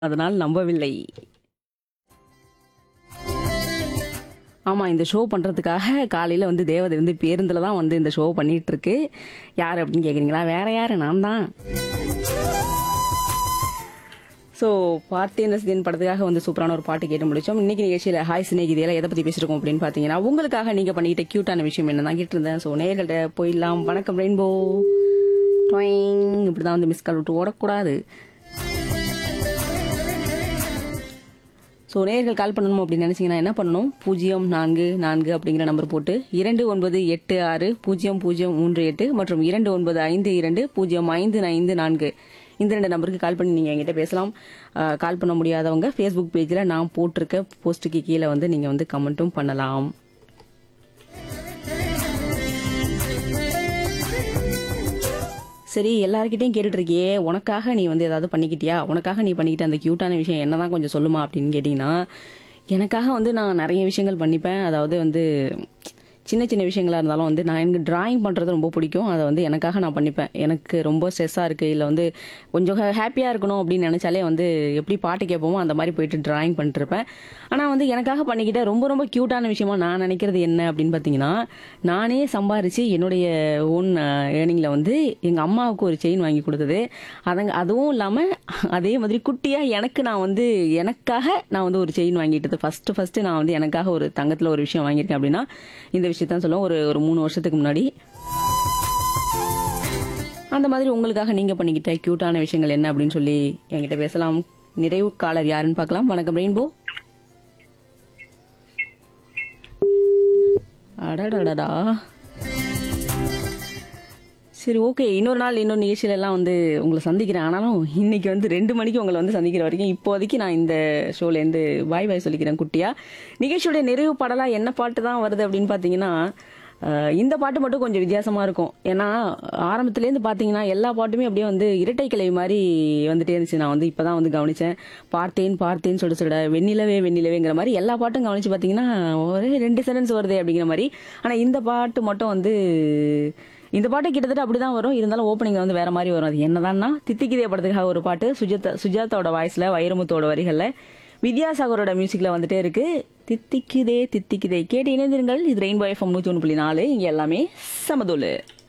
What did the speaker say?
அதனால் நம்பவில்லை. ஆமா, இந்த ஷோ பண்றதுக்காக காலையில வந்து தேவதை வந்து பேருந்துல தான் வந்து இந்த ஷோ பண்ணிட்டு இருக்கு. யார் அப்படின்னு கேக்குறீங்களா? வேற யாரு? நான் தான். ஸோ பார்த்தேன் ரசித்தேன் படத்துக்காக வந்து சூப்பரான ஒரு பாட்டு கேட்டு முடிச்சோம். இன்னைக்கு நிகழ்ச்சியில் ஹாய் சிநேகிதியில் எதை பற்றி பேசிருக்கோம் அப்படின்னு பார்த்தீங்கன்னா, உங்களுக்காக நீங்கள் பண்ணிக்கிட்ட க்யூட்டான விஷயம் என்ன தான் கேட்டிருந்தேன். ஸோ நேர்கள்ட்ட போயிடலாம். வணக்கம் ரெயின்போ. இப்படி தான் வந்து மிஸ் கால் விட்டு ஓடக்கூடாது. ஸோ நேர்கள் கால் பண்ணணும் அப்படின்னு நினச்சிங்கன்னா என்ன பண்ணணும்? 044 அப்படிங்கிற நம்பர் போட்டு 29860038 மற்றும் 2952055554 இந்த 2 நம்பருக்கு கால் பண்ணி நீங்கள் என்கிட்ட பேசலாம். கால் பண்ண முடியாதவங்க ஃபேஸ்புக் பேஜில் நான் போட்டிருக்க போஸ்ட்டுக்கு கீழே வந்து நீங்கள் வந்து கமெண்ட்டும் பண்ணலாம். சரி, எல்லாருக்கிட்டையும் கேட்டுட்டு இருக்கியே, உனக்காக நீ வந்து ஏதாவது பண்ணிக்கிட்டியா? உனக்காக நீ பண்ணிக்கிட்ட அந்த க்யூட்டான விஷயம் என்னதான் கொஞ்சம் சொல்லுமா அப்படின்னு கேட்டிங்கன்னா, எனக்காக வந்து நான் நிறைய விஷயங்கள் பண்ணிப்பேன். அதாவது வந்து சின்ன சின்ன விஷயங்களா இருந்தாலும் வந்து நான் எனக்கு டிராயிங் பண்ணுறது ரொம்ப பிடிக்கும். அதை வந்து எனக்காக நான் பண்ணிப்பேன். எனக்கு ரொம்ப ஸ்ட்ரெஸ்ஸாக இருக்குது, இல்லை வந்து கொஞ்சம் ஹாப்பியாக இருக்கணும் அப்படின்னு நினச்சாலே வந்து எப்படி பாட்டு கேட்போமோ அந்த மாதிரி போயிட்டு டிராயிங் பண்ணிட்டுருப்பேன். ஆனால் வந்து எனக்காக பண்ணிக்கிட்ட ரொம்ப ரொம்ப க்யூட்டான விஷயமா நான் நினைக்கிறது என்ன அப்படின்னு பார்த்தீங்கன்னா, நானே சம்பாரித்து என்னுடைய ஓன் ஏர்னிங்கில் வந்து எங்கள் அம்மாவுக்கு ஒரு செயின் வாங்கி கொடுத்தது. அதுவும் இல்லாமல் அதே மாதிரி குட்டியாக எனக்காக நான் வந்து ஒரு செயின் வாங்கிட்டது. ஃபஸ்ட்டு நான் வந்து எனக்காக ஒரு தங்கத்தில் ஒரு விஷயம் வாங்கியிருக்கேன் அப்படின்னா இந்த விஷயத்தான் சொல்லுவோம். ஒரு 3 வருஷத்துக்கு முன்னாடி. அந்த மாதிரி உங்களுக்காக நீங்க பண்ணிக்கிட்ட கியூட்டான விஷயங்கள் என்ன அப்படின்னு சொல்லி என்கிட்ட பேசலாம். நிறைவு காலர் யாருன்னு பார்க்கலாம். வணக்கம் ரெயின்போ. அடடடடா. சரி, ஓகே. இன்னொரு நாள் இன்னொரு நிகழ்ச்சியில எல்லாம் வந்து உங்களை சந்திக்கிறேன். ஆனாலும் இன்னைக்கு வந்து 2 மணிக்கு உங்களை வந்து சந்திக்கிற வரைக்கும் இப்போதைக்கு நான் இந்த ஷோலேருந்து பாய் சொல்லிக்கிறேன் குட்டியா. நிகழ்ச்சியோட நிறைவு பாடலா என்ன பாட்டு தான் வருது அப்படின்னு பார்த்தீங்கன்னா, இந்த பாட்டு மட்டும் கொஞ்சம் வித்தியாசமா இருக்கும். ஏன்னா ஆரம்பத்துலேருந்து பார்த்தீங்கன்னா எல்லா பாட்டுமே அப்படியே வந்து இரட்டை கிளை மாதிரி வந்துட்டே இருந்துச்சு. நான் வந்து இப்போதான் வந்து கவனிச்சேன். பார்த்தேன்னு சொல்ல வெண்ணிலவேங்கிற மாதிரி எல்லா பாட்டும் கவனிச்சு பார்த்தீங்கன்னா ஒரு 2 சென்டென்ஸ் வருது அப்படிங்கிற மாதிரி. ஆனால் இந்த பாட்டு மட்டும் வந்து இந்த பாட்டு கிட்டத்தட்ட அப்படிதான் வரும். இருந்தாலும் ஓப்பனிங் வந்து வேற மாதிரி வரும். அது என்னதான்னா, தித்திக்கிதே படத்துக்காக ஒரு பாட்டு சுஜாதாவோட வாய்ஸ்ல, வைரமுத்தோட வரிகள்ல, வித்யாசாகரோட மியூசிக்ல வந்துட்டே இருக்கு. தித்திக்குதே கேட்டு இணைந்திருங்கள். இது ரெயின்போ FM 101.4. இங்க எல்லாமே சமதோலு.